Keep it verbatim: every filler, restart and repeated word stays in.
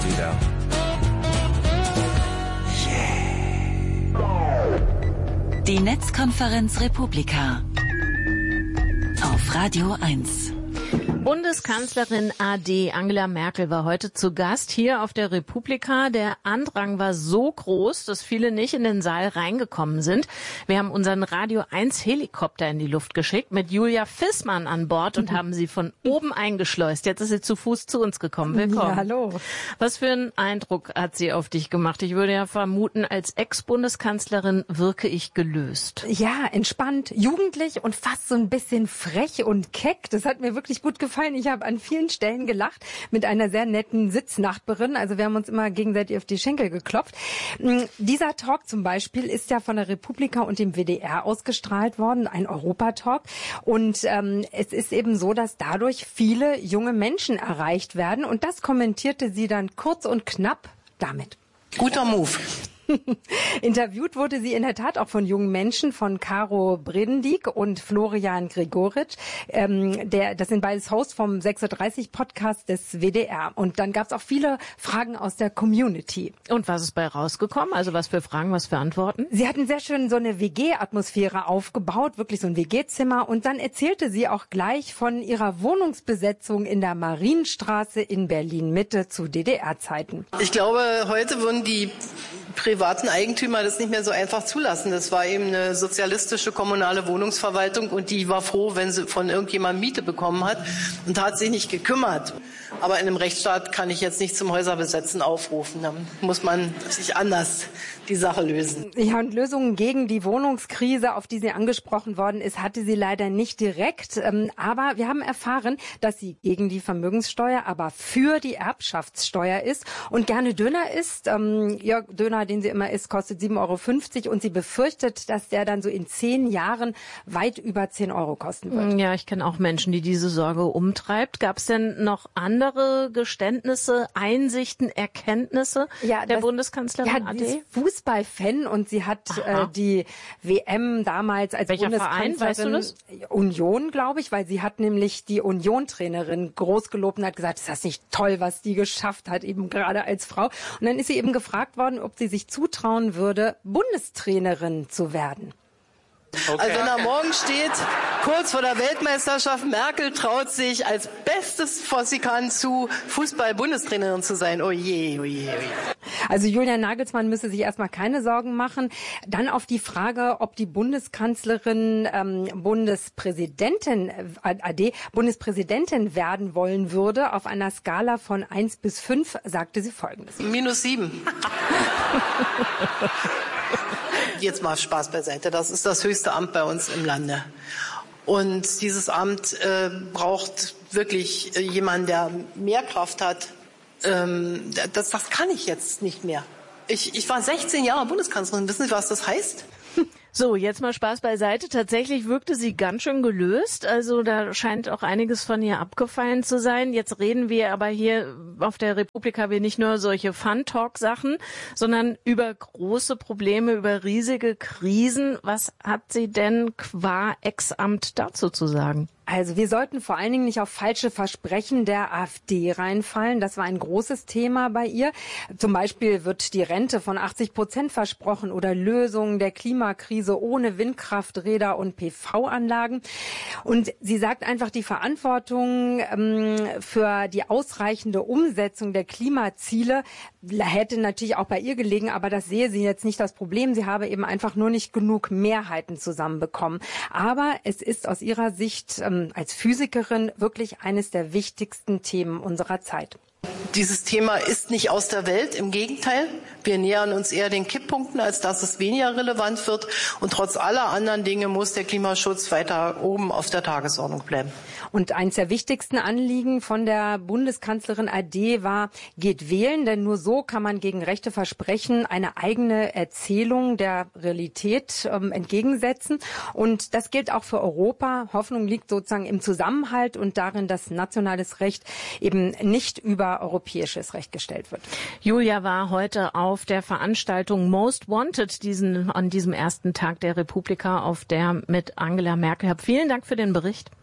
wieder. Yeah. Die Netzkonferenz Republika auf Radio eins. Bundeskanzlerin A D Angela Merkel war heute zu Gast hier auf der Republika. Der Andrang war so groß, dass viele nicht in den Saal reingekommen sind. Wir haben unseren Radio eins Helikopter in die Luft geschickt mit Julia Fissmann an Bord und haben sie von oben eingeschleust. Jetzt ist sie zu Fuß zu uns gekommen. Willkommen. Ja, hallo. Was für einen Eindruck hat sie auf dich gemacht? Ich würde ja vermuten, als Ex-Bundeskanzlerin wirke ich gelöst. Ja, entspannt, jugendlich und fast so ein bisschen frech und keck. Das hat mir wirklich gut gefallen. Ich habe an vielen Stellen gelacht mit einer sehr netten Sitznachbarin. Also wir haben uns immer gegenseitig auf die Schenkel geklopft. Dieser Talk zum Beispiel ist ja von der Republika und dem W D R ausgestrahlt worden, ein Europatalk. Und ähm, es ist eben so, dass dadurch viele junge Menschen erreicht werden. Und das kommentierte sie dann kurz und knapp damit. Guter Move. Interviewt wurde sie in der Tat auch von jungen Menschen, von Caro Bredendieck und Florian Gregoritsch. Ähm, der, das sind beides Hosts vom sechs Uhr dreißig Podcast des W D R. Und dann gab es auch viele Fragen aus der Community. Und was ist bei rausgekommen? Also was für Fragen, was für Antworten? Sie hatten sehr schön so eine W G-Atmosphäre aufgebaut, wirklich so ein W G-Zimmer. Und dann erzählte sie auch gleich von ihrer Wohnungsbesetzung in der Marienstraße in Berlin-Mitte zu D D R-Zeiten. Ich glaube, heute würden die privaten Eigentümer das nicht mehr so einfach zulassen. Das war eben eine sozialistische kommunale Wohnungsverwaltung und die war froh, wenn sie von irgendjemandem Miete bekommen hat und hat sich nicht gekümmert. Aber in einem Rechtsstaat kann ich jetzt nicht zum Häuserbesetzen aufrufen. Da muss man sich anders die Sache lösen. Ja, und Lösungen gegen die Wohnungskrise, auf die sie angesprochen worden ist, hatte sie leider nicht direkt. Aber wir haben erfahren, dass sie gegen die Vermögenssteuer, aber für die Erbschaftssteuer ist und gerne Döner isst. Jörg Döner, den sie immer isst, kostet sieben Euro fünfzig und sie befürchtet, dass der dann so in zehn Jahren weit über zehn Euro kosten wird. Ja, ich kenne auch Menschen, die diese Sorge umtreibt. Gab es denn noch andere Geständnisse, Einsichten, Erkenntnisse ja, der das, Bundeskanzlerin ja, A D? Fußballfan und sie hat äh, die W M damals als Welcher Bundeskanzlerin Verein, weißt du das? Union, glaube ich, weil sie hat nämlich die Union-Trainerin groß gelobt und hat gesagt, ist das nicht toll, was die geschafft hat, eben gerade als Frau. Und dann ist sie eben gefragt worden, ob sie sich zutrauen würde, Bundestrainerin zu werden. Okay. Also wenn da morgen steht, kurz vor der Weltmeisterschaft, Merkel traut sich als Bestes, was sie kann, zu Fußball-Bundestrainerin zu sein. Oh je, oh je, oh je. Also Julian Nagelsmann müsse sich erstmal keine Sorgen machen. Dann auf die Frage, ob die Bundeskanzlerin ähm, Bundespräsidentin, A D, Bundespräsidentin werden wollen würde, auf einer Skala von eins bis fünf, sagte sie Folgendes. Minus sieben. Jetzt mal Spaß beiseite. Das ist das höchste Amt bei uns im Lande. Und dieses Amt äh, braucht wirklich äh, jemanden, der mehr Kraft hat. Ähm, das, das kann ich jetzt nicht mehr. Ich, ich war sechzehn Jahre Bundeskanzlerin. Wissen Sie, was das heißt? So, jetzt mal Spaß beiseite. Tatsächlich wirkte sie ganz schön gelöst. Also da scheint auch einiges von ihr abgefallen zu sein. Jetzt reden wir aber hier auf der Republika wir nicht nur solche Fun-Talk-Sachen, sondern über große Probleme, über riesige Krisen. Was hat sie denn qua Ex-Amt dazu zu sagen? Also wir sollten vor allen Dingen nicht auf falsche Versprechen der AfD reinfallen. Das war ein großes Thema bei ihr. Zum Beispiel wird die Rente von achtzig Prozent versprochen oder Lösungen der Klimakrise ohne Windkrafträder und P V-Anlagen. Und sie sagt einfach, die Verantwortung ähm, für die ausreichende Umsetzung der Klimaziele hätte natürlich auch bei ihr gelegen, aber das sehe sie jetzt nicht das Problem. Sie habe eben einfach nur nicht genug Mehrheiten zusammenbekommen. Aber es ist aus ihrer Sicht ähm, als Physikerin wirklich eines der wichtigsten Themen unserer Zeit. Dieses Thema ist nicht aus der Welt, im Gegenteil. Wir nähern uns eher den Kipppunkten, als dass es weniger relevant wird. Und trotz aller anderen Dinge muss der Klimaschutz weiter oben auf der Tagesordnung bleiben. Und eins der wichtigsten Anliegen von der Bundeskanzlerin A D war, geht wählen, denn nur so kann man gegen rechte Versprechen eine eigene Erzählung der Realität ähm, entgegensetzen. Und das gilt auch für Europa. Hoffnung liegt sozusagen im Zusammenhalt und darin, dass nationales Recht eben nicht über europäisches Recht gestellt wird. Julia war heute auf der Veranstaltung Most Wanted diesen, an diesem ersten Tag der Republika, auf der mit Angela Merkel. Vielen Dank für den Bericht.